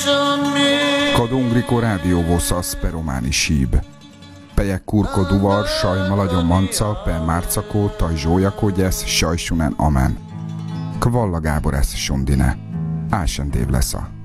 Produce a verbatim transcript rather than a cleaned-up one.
Kadungriko rádióvoszas per romani síb. Pejek kurko duvar, sajma lagyon manca, per márcakó, taj zsólyakó gyesz, sajsunen amen. Kvalla Gábor esz sundine. Ásen dév lesza.